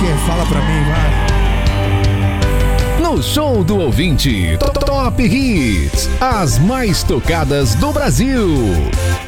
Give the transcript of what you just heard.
Fala pra mim, vai. No Show do Ouvinte, Top Hits, as mais tocadas do Brasil.